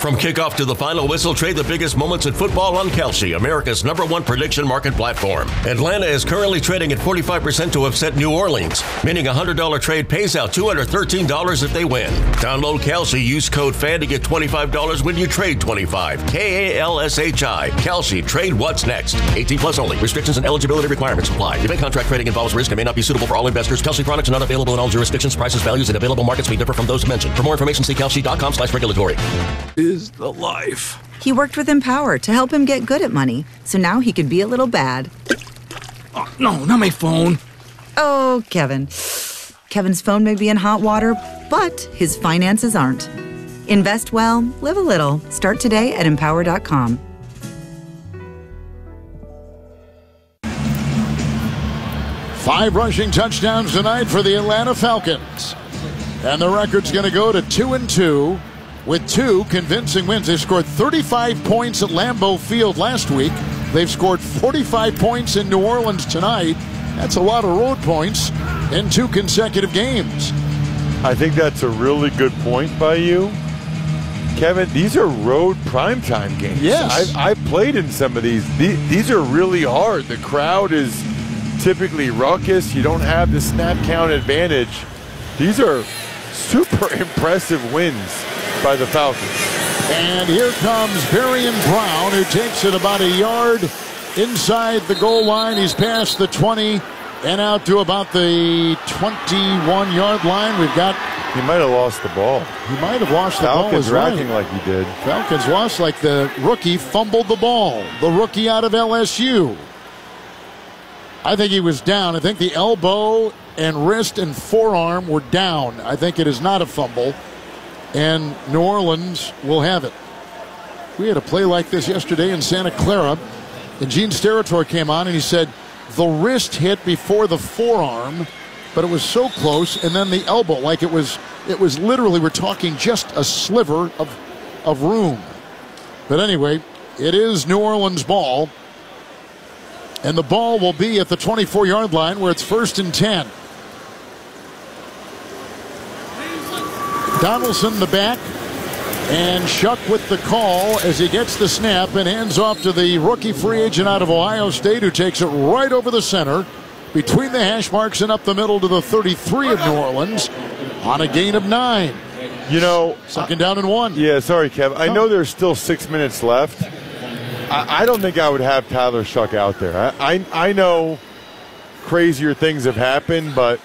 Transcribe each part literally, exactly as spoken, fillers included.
From kickoff to the final whistle, trade the biggest moments in football on Kalshi, America's number one prediction market platform. Atlanta is currently trading at forty-five percent to upset New Orleans, meaning a one hundred dollars trade pays out two hundred thirteen dollars if they win. Download Kalshi, use code F A N to get twenty-five dollars when you trade twenty-five. K A L S H I. Kalshi. Trade what's next. eighteen plus only. Restrictions and eligibility requirements apply. Event contract trading involves risk and may not be suitable for all investors. Kalshi products are not available in all jurisdictions. Prices, values, and available markets may differ from those mentioned. For more information, see kalshi dot com slash regulatory. Is the life. He worked with Empower to help him get good at money, so now he could be a little bad. Oh, no, not my phone. Oh, Kevin. Kevin's phone may be in hot water, but his finances aren't. Invest well, live a little. Start today at empower dot com. Five rushing touchdowns tonight for the Atlanta Falcons. And the record's going to go to two and two with two convincing wins. They scored thirty-five points at Lambeau Field last week. They've scored forty-five points in New Orleans tonight. That's a lot of road points in two consecutive games. I think that's a really good point by you, Kevin. These are road primetime games. Yes. I've, I've played in some of these. these. These are really hard. The crowd is typically raucous. You don't have the snap count advantage. These are super impressive wins by the Falcons. And here comes Barian Brown, who takes it about a yard inside the goal line. He's past the twenty and out to about the twenty-one yard line. We've got... He might have lost the ball. He might have lost the ball. Falcons Falcons acting like he did. Falcons lost like the rookie fumbled the ball. The rookie out of L S U. I think he was down. I think the elbow and wrist and forearm were down. I think it is not a fumble. And New Orleans will have it. We had a play like this yesterday in Santa Clara, and Gene Steratore came on and he said the wrist hit before the forearm, but it was so close, and then the elbow, like it was it was literally, we're talking just a sliver of of room. But anyway, it is New Orleans ball, and the ball will be at the twenty-four yard line where it's first and ten. Donaldson the back, and Shuck with the call as he gets the snap and hands off to the rookie free agent out of Ohio State, who takes it right over the center between the hash marks and up the middle to the thirty-three of New Orleans on a gain of nine. You know, second down and one. Yeah, sorry, Kev. I know there's still six minutes left. I, I don't think I would have Tyler Shuck out there. I, I, I know crazier things have happened, but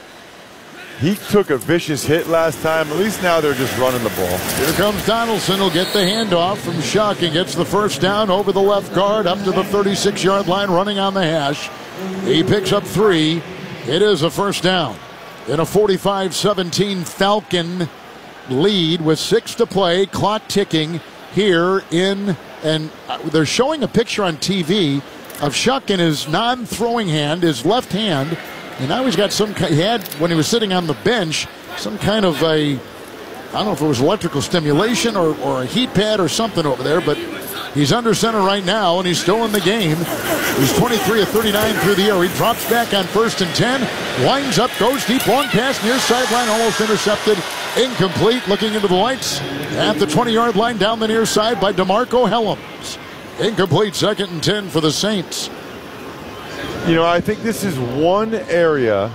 he took a vicious hit last time. At least now they're just running the ball. Here comes Donaldson. He'll get the handoff from Shuck and gets the first down over the left guard up to the thirty-six yard line, running on the hash. He picks up three. It is a first down. In a forty-five seventeen Falcon lead with six to play, clock ticking here in, and they're showing a picture on T V of Shuck in his non-throwing hand, his left hand. And now he's got some, he had, when he was sitting on the bench, some kind of a, I don't know if it was electrical stimulation or, or a heat pad or something over there, but he's under center right now, and he's still in the game. He's twenty-three of thirty-nine through the air. He drops back on first and ten, winds up, goes deep, long pass near sideline, almost intercepted, incomplete, looking into the lights at the twenty yard line down the near side by DeMarco Helms. Incomplete, second and ten for the Saints. You know, I think this is one area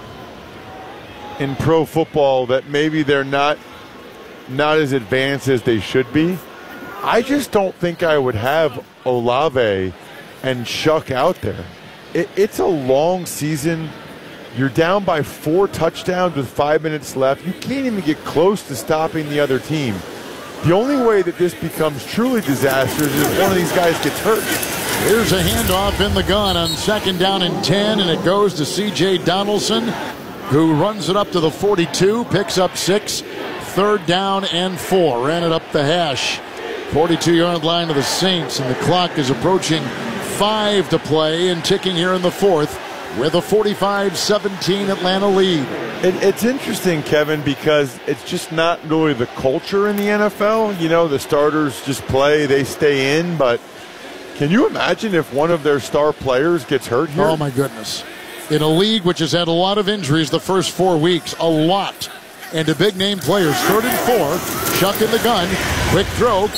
in pro football that maybe they're not not as advanced as they should be. I just don't think I would have Olave and Shuck out there. It, it's a long season. You're down by four touchdowns with five minutes left. You can't even get close to stopping the other team. The only way that this becomes truly disastrous is if one of these guys gets hurt. Here's a handoff in the gun on second down and ten, and it goes to C J Donaldson, who runs it up to the forty-two, picks up six, third down and four. Ran it up the hash. forty-two yard line of the Saints, and the clock is approaching five to play and ticking here in the fourth with a forty-five seventeen Atlanta lead. It, it's interesting, Kevin, because it's just not really the culture in the N F L. You know, the starters just play, they stay in, but can you imagine if one of their star players gets hurt here? Oh, my goodness. In a league which has had a lot of injuries the first four weeks, a lot. And to big-name players, third and four, Shuck in the gun, quick throw.